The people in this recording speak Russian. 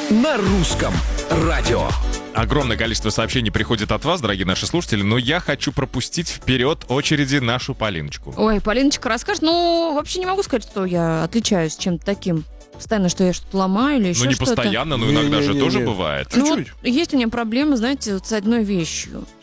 на русском радио. Огромное количество сообщений приходит от вас, дорогие наши слушатели, но я хочу пропустить вперед очереди нашу Полиночку. Ой, Полиночка, расскажет. Ну, вообще не могу сказать, что я отличаюсь чем-то таким. Постоянно, что я что-то ломаю или еще Ну, не что-то. постоянно, но иногда же Не-не-не-не. тоже бывает. Ну, вот Чуть-чуть. есть у меня проблемы, знаете, вот с одной вещью.